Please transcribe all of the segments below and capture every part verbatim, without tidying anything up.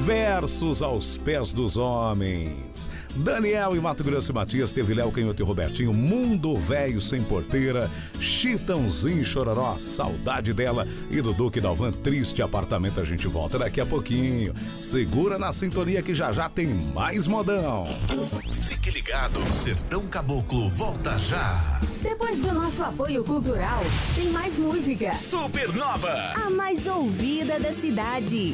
Versos aos pés dos homens. Daniel e Mato Grosso e Matias, teve Léo Canhoto e Robertinho, Mundo Velho Sem Porteira, Chitãozinho Chororó, Saudade Dela e do Duque Dalvan, Triste Apartamento. A gente volta daqui a pouquinho. Segura na sintonia que já já tem mais modão. Fique ligado, Sertão Caboclo volta já. Depois do nosso apoio cultural, tem mais música. Supernova, a mais ouvida da cidade.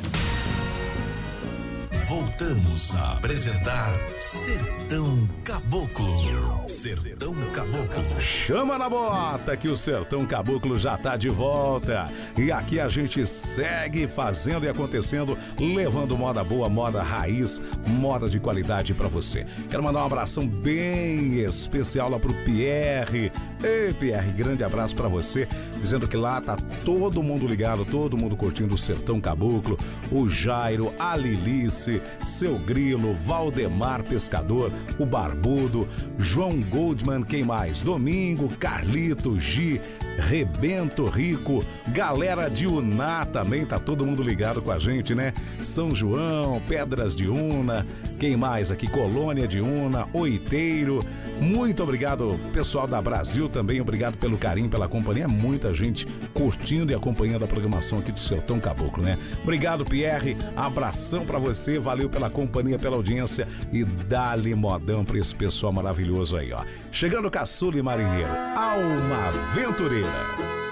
Voltamos a apresentar Sertão Caboclo. Sertão Caboclo. Chama na bota que o Sertão Caboclo já tá de volta. E aqui a gente segue fazendo e acontecendo, levando moda boa, moda raiz, moda de qualidade pra você. Quero mandar um abração bem especial lá pro Pierre. Ei, Pierre, grande abraço pra você, dizendo que lá tá todo mundo ligado, todo mundo curtindo o Sertão Caboclo. O Jairo, a Lilice, seu Grilo, Valdemar Pescador, o Barbudo, João Goldman, quem mais? Domingo, Carlito, Gi, Rebento Rico, galera de Uná também, tá todo mundo ligado com a gente, né? São João, Pedras de Una, quem mais aqui? Colônia de Una, Oiteiro. Muito obrigado, pessoal da Brasil também, obrigado pelo carinho, pela companhia, muita gente curtindo e acompanhando a programação aqui do Sertão Caboclo, né? Obrigado, Pierre, abração pra você, valeu pela companhia, pela audiência e dá-lhe modão pra esse pessoal maravilhoso aí, ó. Chegando Caçula e Marinheiro, Alma Aventureira.